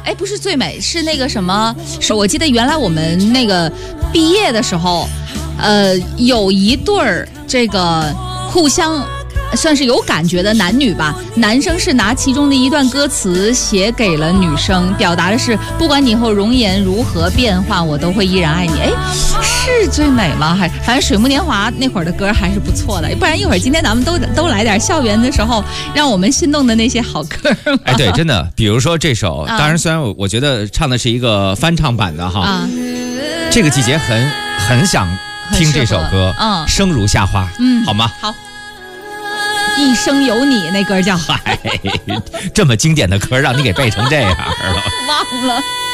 哎，不是最美，是那个什么？是我记得原来我们那个毕业的时候，有一对儿这个互相算是有感觉的男女吧，男生是拿其中的一段歌词写给了女生，表达的是不管你以后容颜如何变化，我都会依然爱你。哎，是最美吗？还反正水木年华那会儿的歌还是不错的，不然一会儿今天咱们都来点校园的时候让我们心动的那些好歌。 哎，对，真的，比如说这首，当然虽然我觉得唱的是一个翻唱版的哈，这个季节很想听这首歌，生如夏花，好吗？ 好。一生有你那歌叫这么经典的歌让你给背成这样了， 忘了。